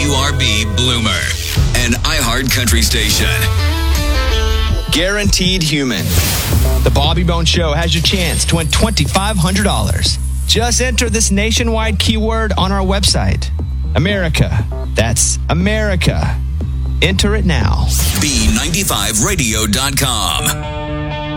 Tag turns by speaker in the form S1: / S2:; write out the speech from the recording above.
S1: WRB Bloomer, an iHeart country station.
S2: Guaranteed Human. The Bobby Bone Show has your chance to win $2,500. Just enter this nationwide keyword on our website. America. That's America. Enter it now.
S1: B95radio.com.